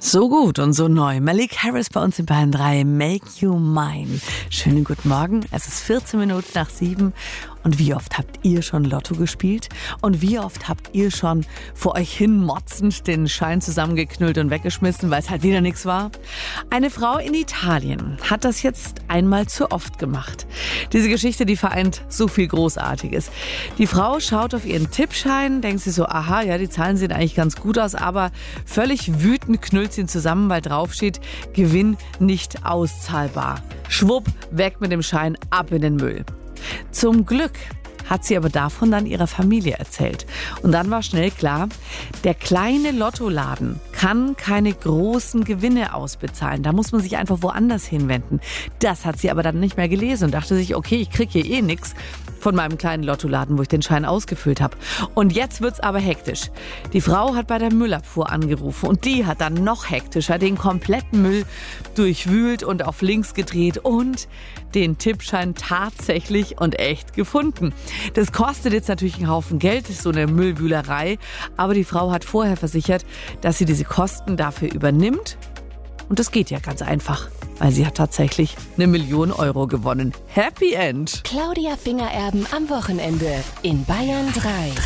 So gut und so neu. Malik Harris bei uns in Bayern 3, Make You Mine. Schönen guten Morgen, es ist 14 Minuten nach 7. Und wie oft habt ihr schon Lotto gespielt? Und wie oft habt ihr schon vor euch hin motzend den Schein zusammengeknüllt und weggeschmissen, weil es halt wieder nichts war? Eine Frau in Italien hat das jetzt einmal zu oft gemacht. Diese Geschichte, die vereint so viel Großartiges. Die Frau schaut auf ihren Tippschein, denkt sich so, aha, ja, die Zahlen sehen eigentlich ganz gut aus, aber völlig wütend knüllt sie ihn zusammen, weil drauf steht, Gewinn nicht auszahlbar. Schwupp, weg mit dem Schein, ab in den Müll. Zum Glück hat sie aber davon dann ihrer Familie erzählt. Und dann war schnell klar, der kleine Lottoladen kann keine großen Gewinne ausbezahlen. Da muss man sich einfach woanders hinwenden. Das hat sie aber dann nicht mehr gelesen und dachte sich, okay, ich kriege hier eh nichts von meinem kleinen Lottoladen, wo ich den Schein ausgefüllt habe. Und jetzt wird's aber hektisch. Die Frau hat bei der Müllabfuhr angerufen und die hat dann noch hektischer den kompletten Müll durchwühlt und auf links gedreht und den Tippschein tatsächlich und echt gefunden. Das kostet jetzt natürlich einen Haufen Geld, so eine Müllwühlerei, aber die Frau hat vorher versichert, dass sie diese Kosten dafür übernimmt. Und das geht ja ganz einfach, weil sie hat tatsächlich 1 Million Euro gewonnen. Happy End! Claudia Fingererben am Wochenende in Bayern 3.